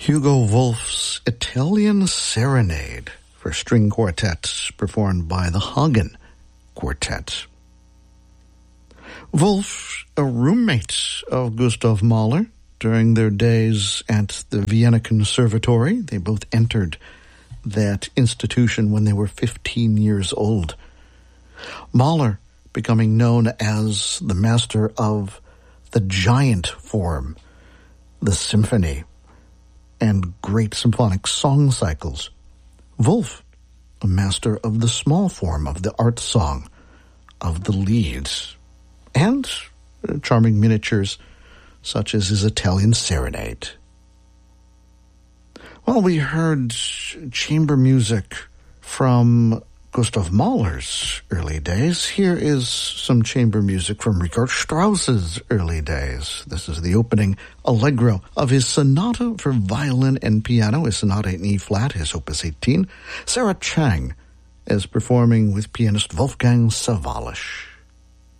Hugo Wolf's Italian Serenade for string quartet, performed by the Hagen Quartet. Wolf, a roommate of Gustav Mahler during their days at the Vienna Conservatory. They both entered that institution when they were 15 years old. Mahler becoming known as the master of the giant form, the symphony, and great symphonic song cycles. Wolf, a master of the small form, of the art song, of the leads, and charming miniatures such as his Italian Serenade. Well, we heard chamber music from Gustav Mahler's early days. Here is some chamber music from Richard Strauss's early days. This is the opening allegro of his sonata for violin and piano, his sonata in E-flat, his opus 18. Sarah Chang is performing with pianist Wolfgang Sawallisch.